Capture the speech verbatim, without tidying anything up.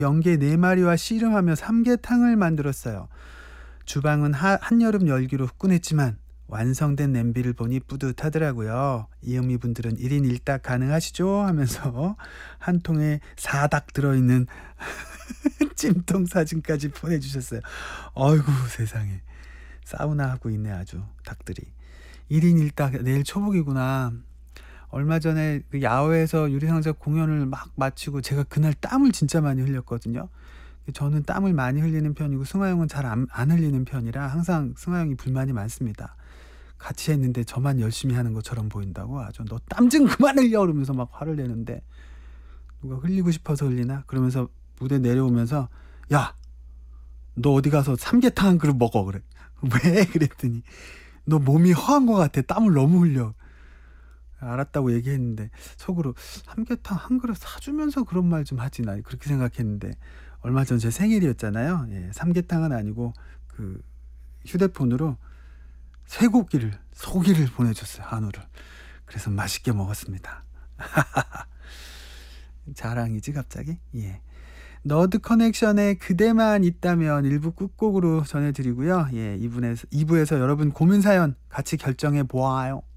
연계 네 마리와 씨름하며 삼계탕을 만들었어요. 주방은 하, 한여름 열기로 후끈했지만 완성된 냄비를 보니 뿌듯하더라고요. 이은미 분들은 일 인 일 닭 가능하시죠? 하면서 한 통에 사 닭 들어있는 찜통 사진까지 보내주셨어요. 어이구 세상에. 사우나 하고 있네 아주 닭들이. 일 인 일 닭 내일 초복이구나. 얼마 전에 그 야외에서 유리상자 공연을 막 마치고 제가 그날 땀을 진짜 많이 흘렸거든요. 저는 땀을 많이 흘리는 편이고 승화 형은 잘 안 안 흘리는 편이라 항상 승화 형이 불만이 많습니다. 같이 했는데 저만 열심히 하는 것처럼 보인다고 아주 "너 땀 좀 그만 흘려." 그러면서 막 화를 내는데 누가 흘리고 싶어서 흘리나? 그러면서 무대 내려오면서 "야, 너 어디 가서 삼계탕 한 그릇 먹어." 그래. "왜?" 그랬더니 "너 몸이 허한 것 같아. 땀을 너무 흘려." 알았다고 얘기했는데 속으로 '삼계탕 한 그릇 사주면서 그런 말 좀 하지.' 나 그렇게 생각했는데 얼마 전 제 생일이었잖아요. 예, 삼계탕은 아니고 그 휴대폰으로 쇠고기를 소고기를 보내줬어요, 한우를. 그래서 맛있게 먹었습니다. 자랑이지 갑자기? 예. 너드 커넥션에 그대만 있다면 일부 끝곡으로 전해드리고요. 예, 이 부에서 이 부에서 여러분 고민 사연 같이 결정해 보아요.